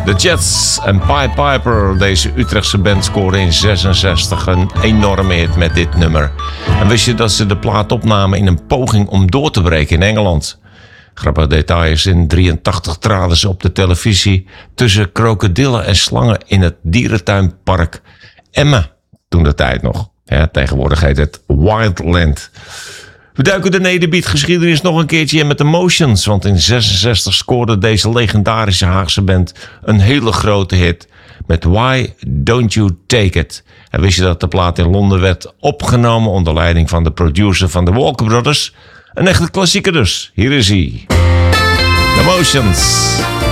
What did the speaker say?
De Jets en Pied Piper, deze Utrechtse band, scoren in 66 een enorme hit met dit nummer. En wist je dat ze de plaat opnamen in een poging om door te breken in Engeland? Grappig detail is, in 83 traden ze op de televisie tussen krokodillen en slangen in het dierentuinpark Emma, toen de tijd nog. Ja, tegenwoordig heet het Wildland. We duiken de nederbeatgeschiedenis nog een keertje in met Emotions, want in 66 scoorde deze legendarische Haagse band een hele grote hit met Why Don't You Take It. En wist je dat de plaat in Londen werd opgenomen onder leiding van de producer van de Walker Brothers? Een echte klassieker dus. Hier is hij. Emotions.